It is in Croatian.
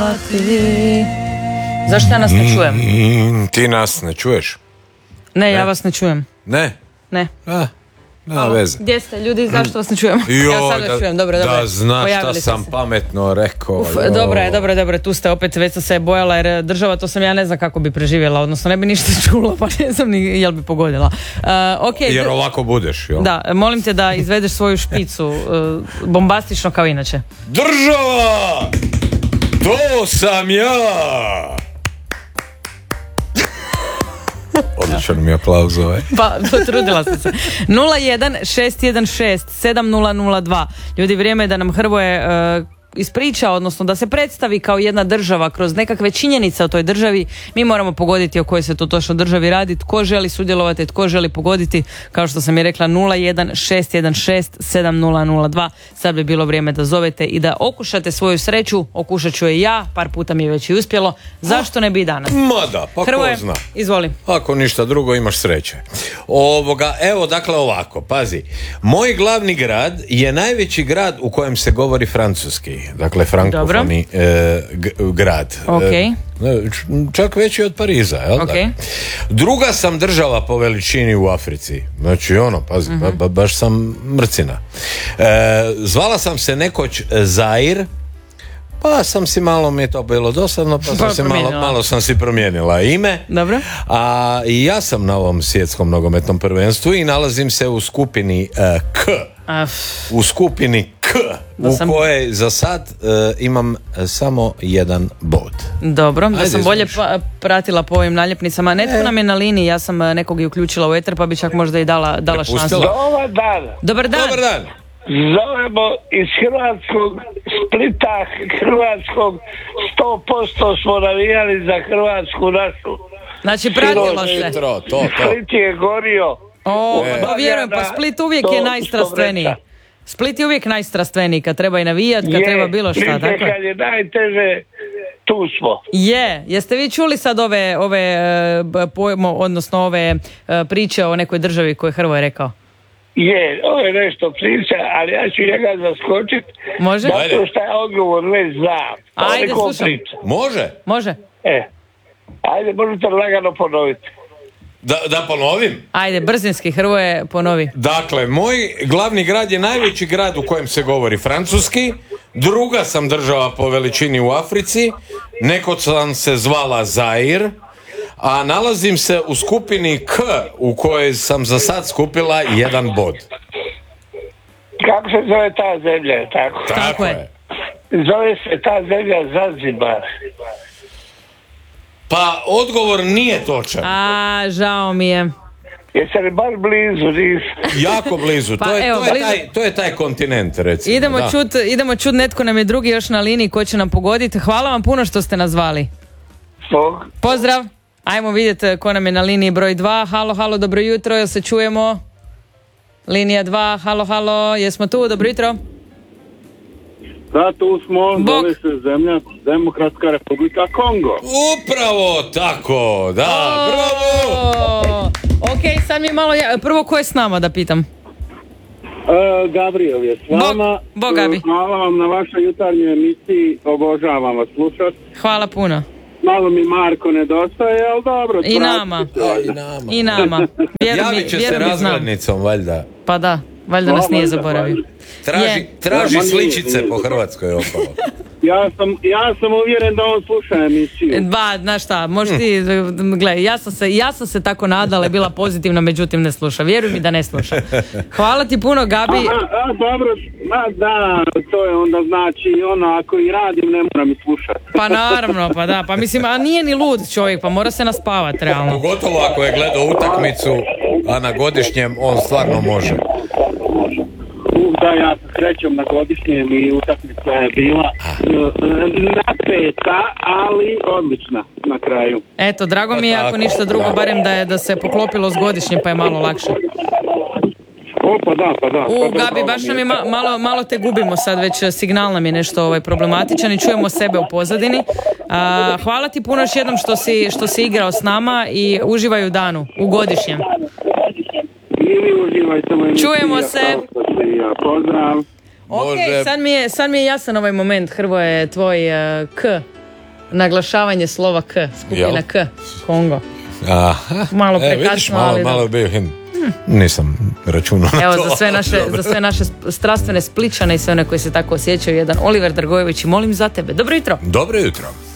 Zašto ja nas ne čujem? Ti nas ne čuješ? Ne, ja vas ne čujem. Ne? Ne. Nema veze. Gdje ste ljudi, zašto vas ne čujem? Ja sad vas čujem, dobro. Da znaš Pojavili šta sam se. pametno rekao. Dobro, tu ste opet, već sam se bojala jer država, to sam ja ne znam kako bi preživjela, odnosno ne bi ništa čula, pa ne znam ni jel bi pogodila. Jer ovako budeš, jel? Da, molim te da izvedeš svoju špicu, bombastično kao inače. Država! To sam ja! Odličan mi je aplauz ovaj. Pa, potrudila sam se. 016167002. Ljudi, vrijeme je da nam Hrvoje ispriča, odnosno da se predstavi kao jedna država kroz nekakve činjenice o toj državi. Mi moramo pogoditi o kojoj se to točno državi radi, tko želi sudjelovati, tko želi pogoditi, kao što sam i rekla, 016167002. Sad bi bilo vrijeme da zovete i da okušate svoju sreću. Okušat ću je ja, par puta mi je već i uspjelo. Zašto ne bi i danas? Mada, pa Hrvoje, ko zna. izvoli. Ako ništa drugo, imaš sreće. Evo, dakle ovako, pazi. Moj glavni grad je najveći grad u kojem se govori francuski. Dakle, frankofoni grad. Okay. Čak veći od Pariza, jel okay. da? Druga sam država po veličini u Africi. Znači, pazi, baš sam mrcina. Zvala sam se nekoć Zair, pa sam si malo, mi je to bilo dosadno, pa sam si malo sam si promijenila ime. Dobro. A i ja sam na ovom svjetskom nogometnom prvenstvu i nalazim se u skupini K. U skupini K, u kojoj za sad imam samo jedan bod. Dobro, da sam bolje pratila po ovim naljepnicama. Netko nam je na liniji, ja sam nekog i uključila u eter, pa bi čak možda i dala šansu. Dobar dan. Dobar dan. Dobar dan. Zovemo iz hrvatskog Splita, hrvatskog 100% smo navijali za Hrvatsku našu. Znači pratilo se. Split je gorio. Pa vjerujem, pa Split uvijek je najstrastveniji. Split je uvijek najstrastveniji, kad treba i navijat, kad treba bilo šta. Split je kad je najteže, tu smo. Jeste vi čuli sad ove priče o nekoj državi koju je Hrvoje rekao? Ovo je nešto priča, ali ja ću njega zaskočit. Može? Zato što je odgovor već znam. Ajde, slušam. Može. Ajde, možete lagano ponoviti. Da ponovim? Ajde, brzinski, Hrvoje, ponovi. Dakle, moj glavni grad je najveći grad u kojem se govori francuski. Druga sam država po veličini u Africi. Nekoć sam se zvala Zair. A nalazim se u skupini K, u kojoj sam za sad skupila jedan bod. Kako se zove ta zemlja, tako? Tako je. Zove se ta zemlja Zanzibar. Pa odgovor nije točan. Žao mi je. Jeste li bar blizu, Jako blizu, pa to je taj kontinent, recimo. Idemo čut, netko nam je drugi još na liniji ko će nam pogoditi. Hvala vam puno što ste nas zvali. Pozdrav. Ajmo vidjeti ko nam je na liniji broj 2. Halo, dobro jutro, jel se čujemo? Linija 2, halo, jesmo tu, dobro jutro? Da, tu smo, zove se zemlja Demokratska Republika Kongo. Upravo tako, da, bravo! Ok, sad mi je malo, prvo ko je s nama da pitam? Gabriel je s vama. Bog Gabi. Hvala vam na vašoj jutarnjoj emisiji, obožavam vas slušat. Hvala puno. Malo mi Marko nedostaje, ali dobro. I nama. Javit će se razglednicom, valjda. Pa da, valjda nas nije zaboravio. Traži sličice po Hrvatskoj okolo. Ja sam uvjeren da on sluša emisiju. Znaš šta, možeš ti, gledaj, ja sam se tako nadala, bila pozitivna, međutim ne sluša. Vjeruj mi da ne sluša. Hvala ti puno, Gabi. Dobro, da, to je onda znači, ako i radim, ne moram i slušati. Pa naravno, pa da, pa mislim, a nije ni lud čovjek, pa mora se naspavat, realno. Pogotovo ako je gledao utakmicu, a na godišnjem on stvarno može. Da, ja se srećom na godišnjem i utakmica je bila napeta, ali odlična na kraju. Eto, drago mi je, ako ništa drugo, barem da se poklopilo s godišnjem, pa je malo lakše. Pa da. Gabi, baš nam je malo te gubimo sad, već signal nam je nešto problematičan i čujemo sebe u pozadini. Hvala ti puno još jednom što si igrao s nama i uživaj u danu, u godišnjem. Čujemo se. Pozdrav. Ok, sad mi je jasan ovaj moment, Hrvoje, tvoj K. naglašavanje slova K, skupina Jel? K, Kongo. Aha. Malo Vidiš, prekasno, ali malo bio nisam računao na evo, to. za sve naše strastvene Spličane i sve one koji se tako osjećaju, jedan Oliver Dragojević i molim za tebe. Dobro jutro. Dobro jutro.